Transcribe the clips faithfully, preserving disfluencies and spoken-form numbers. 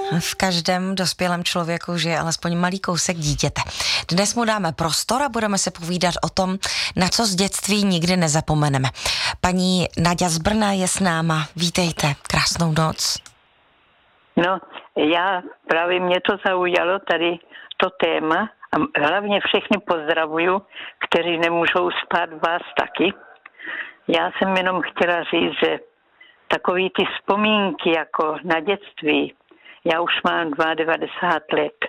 V každém dospělém člověku žije alespoň malý kousek dítěte. Dnes mu dáme prostor a budeme se povídat o tom, na co z dětství nikdy nezapomeneme. Paní Naďa z Brna je s náma. Vítejte, krásnou noc. No, já právě mě to zaujalo tady to téma a hlavně všechny pozdravuju, kteří nemůžou spát, vás taky. Já jsem jenom chtěla říct, že takový ty vzpomínky jako na dětství, já už mám devadesát dva let,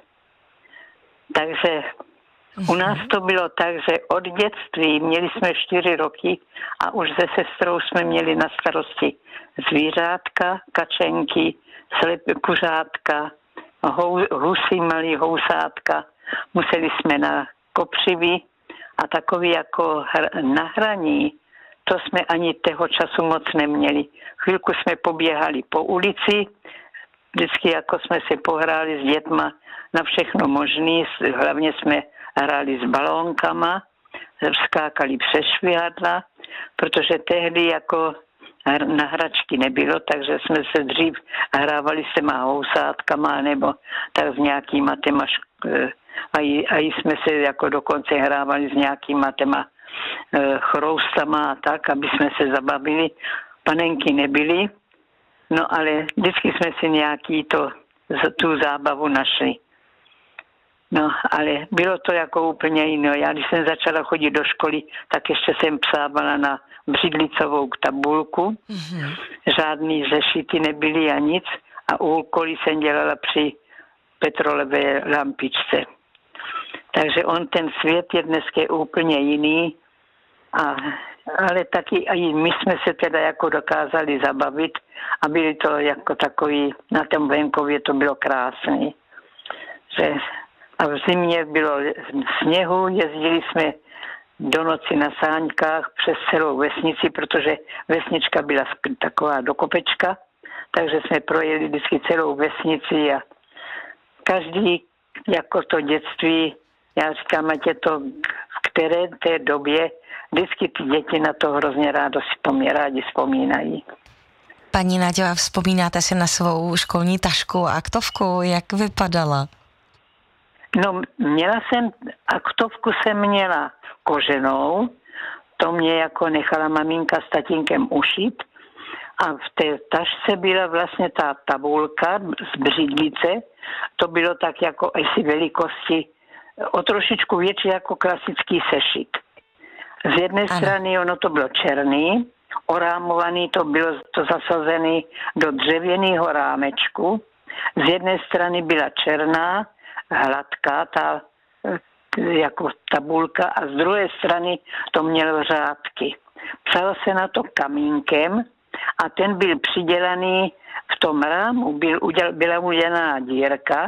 takže u nás to bylo tak, že od dětství měli jsme čtyři roky a už se sestrou jsme měli na starosti zvířátka, kačenky, slepé kuřátka, hou, husy, malý housátka. Museli jsme na kopřivy a takový jako hr, na hraní, to jsme ani toho času moc neměli. Chvilku jsme poběhali po ulici, vždycky jako jsme si pohráli s dětma na všechno možný, hlavně jsme hráli s balónkama, skákali přes švihadla, protože tehdy jako na hračky nebylo, takže jsme se dřív hrávali s těma housátkama nebo tak s nějakýma těma a i, a i jsme se jako dokonce hrávali s nějakýma těma chroustama a tak, aby jsme se zabavili. Panenky nebyly, no ale vždycky jsme si nějaký to, tu zábavu našli. No, ale bylo to jako úplně jiné. Já když jsem začala chodit do školy, tak ještě jsem psávala na břidlicovou tabulku. Mm-hmm. Žádný zešity nebyly a nic. A úkoly jsem dělala při petrolové lampičce. Takže on, ten svět je dneska úplně jiný. A, ale taky i my jsme se teda jako dokázali zabavit a byli to jako takový, na tom venkově to bylo krásné. Že a v zimě bylo sněhu, jezdili jsme do noci na sáňkách přes celou vesnici, protože vesnička byla taková dokopečka, takže jsme projeli vždycky celou vesnici a každý jako to dětství, já říkám, ať je to v které té době, vždycky ty děti na to hrozně rádo si rádi vzpomínají. Paní Naďo, a vzpomínáte si na svou školní tašku a aktovku, jak vypadala? No, měla jsem, aktovku jsem měla koženou, to mě jako nechala maminka s tatínkem ušít a v té tašce byla vlastně ta tabulka z břidlice, to bylo tak jako asi velikosti, o trošičku větší jako klasický sešit. Z jedné ano. strany ono to bylo černý, orámovaný to bylo to zasazený do dřevěného rámečku, z jedné strany byla černá, hladká ta jako tabulka a z druhé strany to mělo řádky. Psalo se na to kamínkem a ten byl přidělaný v tom rámu, byl uděl, byla udělaná dírka,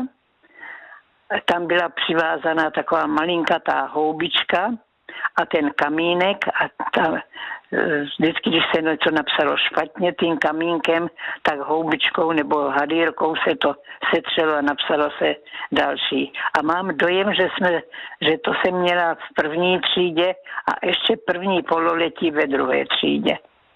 tam byla přivázaná taková malinkatá houbička a ten kamínek a ta, vždycky, když se něco napsalo špatně tím kamínkem, tak houbičkou nebo hadírkou se to setřelo a napsalo se další. A mám dojem, že, jsme, že to jsem měla v první třídě a ještě první pololetí ve druhé třídě.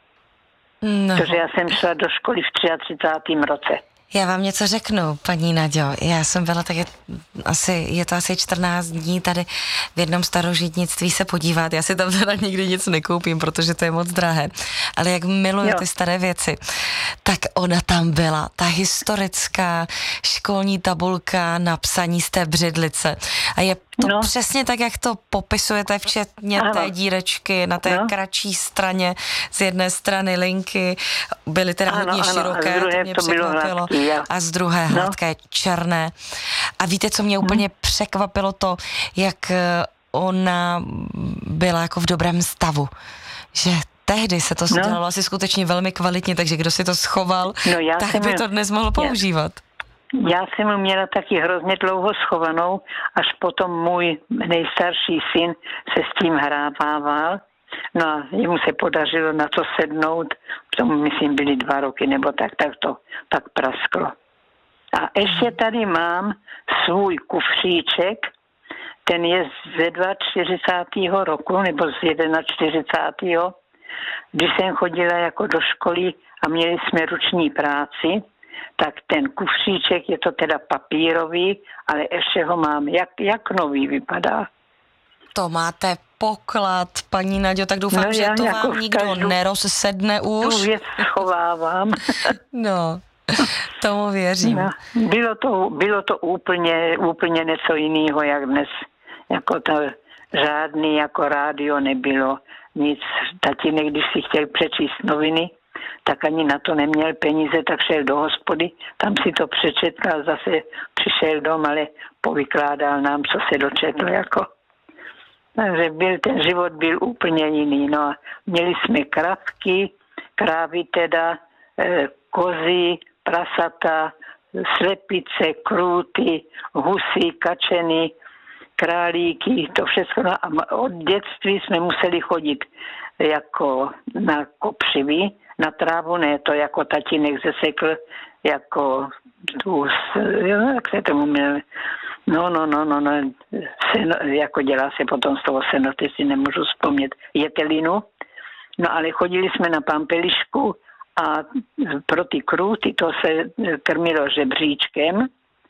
No. Protože já jsem šla do školy v třicátém třetím roce. Já vám něco řeknu, paní Naďo. Já jsem byla tak, je, asi, je to asi čtrnáct dní tady v jednom starožitnictví se podívat. Já si tam teda nikdy nic nekoupím, protože to je moc drahé. Ale jak miluju jo. ty staré věci, tak ona tam byla. Ta historická školní tabulka na psaní z té břidlice. A je to no. přesně tak, jak to popisujete, včetně ano. té dírečky na té no. kratší straně. Z jedné strany linky byly teda ano, hodně ano, široké, to mě překvapilo. A z druhé no. hladké, černé. A víte, co mě úplně hmm. překvapilo to, jak ona byla jako v dobrém stavu. Že tehdy se to no. dělalo asi skutečně velmi kvalitně, takže kdo si to schoval, no, tak by to dnes mohl používat. Já jsem měla taky hrozně dlouho schovanou, až potom můj nejstarší syn se s tím hrávával. No a jemu se podařilo na to sednout, tomu myslím byly dva roky nebo tak, tak to pak prasklo. A ještě tady mám svůj kufříček, ten je ze čtyřicátého druhého roku nebo z čtyřicátého prvního Když jsem chodila jako do školy a měli jsme ruční práci, tak ten kufříček je to teda papírový, ale ještě ho mám. Jak, jak nový vypadá? To máte poklad, paní Naďo, tak doufám, no, že to jako vám nikdo každou, nerozsedne už. Tu věc schovávám. No, tomu věřím. No, bylo to, bylo to úplně, úplně něco jiného, jak dnes. Jako to žádný jako rádio nebylo. Nic. Tatínek, když si chtěl přečíst noviny, tak ani na to neměl peníze, tak šel do hospody, tam si to přečetl a zase přišel dom, ale povykládal nám, co se dočetl, jako. Takže byl, ten život byl úplně jiný, no a měli jsme krávky, krávy teda, e, kozy, prasata, slepice, krůty, husy, kačeny, králíky, to všechno. A od dětství jsme museli chodit jako na kopřivy, na trávu, ne to jako tatínek zesekl, jako tu, jak se tomu měl, no, no, no, no, no, seno, jako dělá se potom z toho seno, ty si nemůžu vzpomnět, jetelinu, no ale chodili jsme na pampelišku a pro ty krůty to se krmilo žebříčkem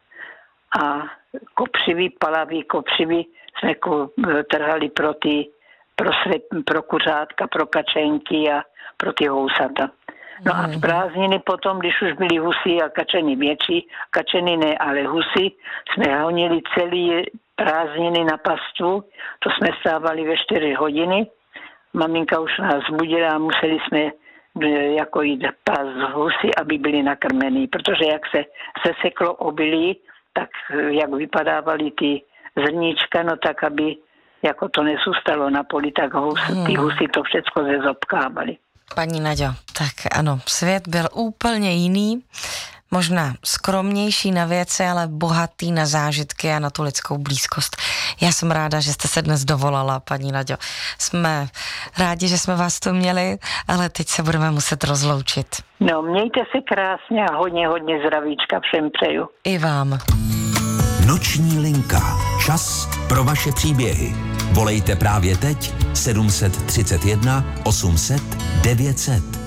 a kopřivy, palavý kopřivy jsme trhali pro ty, pro, slep, pro kuřátka, pro kačenky a pro ty housata. No a z prázdniny potom, když už byly husy a kačeny větší, kačeny ne, ale husy, jsme honili celý prázdniny na pastvu, to jsme stávali ve čtyři hodiny, maminka už nás zbudila a museli jsme jako jít pás husy, aby byli nakrmený, protože jak se seseklo obilí, tak jak vypadávaly ty zrníčka, no tak aby jako to nezůstalo na poli, tak hus, ty husy to všecko zezobkávali. Paní Naďo, tak ano, svět byl úplně jiný, možná skromnější na věci, ale bohatý na zážitky a na tu lidskou blízkost. Já jsem ráda, že jste se dnes dovolala, paní Naďo. Jsme rádi, že jsme vás tu měli, ale teď se budeme muset rozloučit. No, mějte se krásně a hodně, hodně zdravíčka všem přeju. I vám. Noční linka. Čas pro vaše příběhy. Volejte právě teď sedm set třicet jedna osm set devět set.